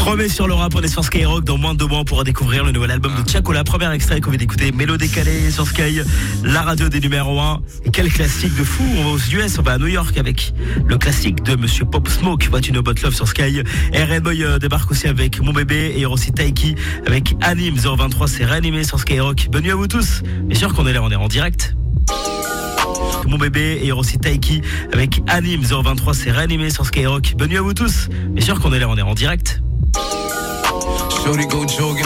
Remets sur le rap, on est sur Skyrock. Dans moins de 2 mois, on pourra découvrir le nouvel album de Chacola. Premier extrait qu'on vient d'écouter, Mélo décalé sur Sky, la radio des numéros 1. Et quel classique de fou. On va aux US, on va à New York avec le classique de Monsieur Pop Smoke, What You Know About Love sur Sky. Et Red Boy débarque aussi avec Mon Bébé. Et il y aura aussi Taiki avec Anime 023, c'est réanimé sur Skyrock. Bonne nuit à vous tous. Bien sûr qu'on est là, on est en direct. Mon Bébé, et il y aura aussi Taiki avec Anime 023, c'est réanimé sur Skyrock. Bonne nuit à vous tous. Bien sûr qu'on est là, on est en direct.